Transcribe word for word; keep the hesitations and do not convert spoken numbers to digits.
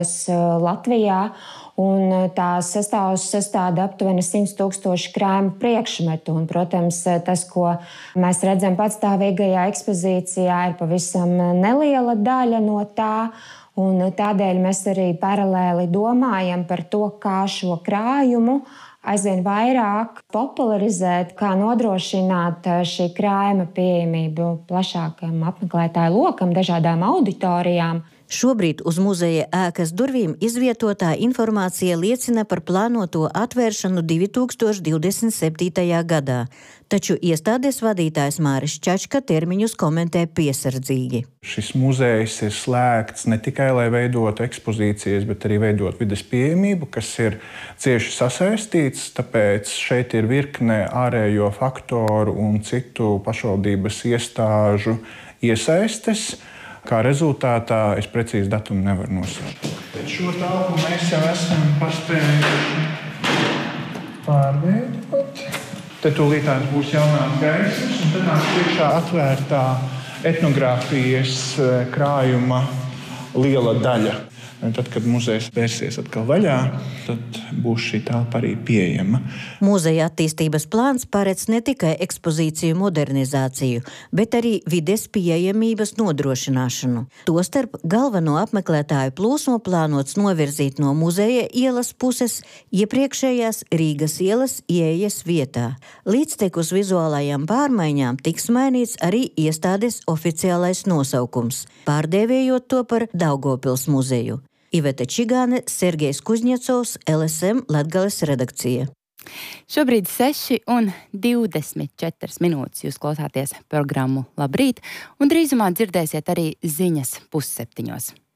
Latvijā, un tās sastāda aptuveni simts tūkstoši krājuma priekšmetu. Un, protams, tas, ko mēs redzam patstāvīgajā ekspozīcijā, ir pavisam neliela daļa no tā. Un tādēļ mēs arī paralēli domājam par to, kā šo krājumu aizvien vairāk popularizēt, kā nodrošināt šī krājuma pieejamību plašākam apmeklētāju lokam, dažādām auditorijām. Šobrīd uz muzeja ēkas durvīm izvietotā informācija liecina par plānoto atvēršanu divi tūkstoši divdesmit septītajā gadā, taču iestādes vadītājs Māris Čačka termiņus komentē piesardzīgi. Šis muzejs ir slēgts ne tikai, lai veidotu ekspozīcijas, bet arī veidot vides pieejamību, kas ir cieši sasaistīts, tāpēc šeit ir virkne ārējo faktoru un citu pašvaldības iestāžu iesaistes. Kā rezultātā es precīzi datumu nevaru nosaukt. Šo telpu mēs jau esam paspējuši pārveidot. Te tūlītās būs jaunās gaismas, un tad nāk priekšā atvērtā etnogrāfijas krājuma liela daļa. Un tad, kad muzejs vērsies atkal vaļā, tad būs šī telpa arī pieejama. Muzeja attīstības plāns paredz ne tikai ekspozīciju modernizāciju, bet arī vides pieejamības nodrošināšanu. Tostarp galveno apmeklētāju plūsmu plānots novirzīt no muzeja ielas puses iepriekšējās Rīgas ielas ieejas vietā. Līdztekus vizuālajām pārmaiņām tiks mainīts arī iestādes oficiālais nosaukums, pārdēvējot to par Daugavpils muzeju. Iveta Čigāne, Sergejs Kuzņecovs, L S M Latgales redakcija. Šobrīd seši un divdesmit četras minūtes jūs klausāties programmu Labrīt, un drīzumā dzirdēsiet arī ziņas pusseptiņos.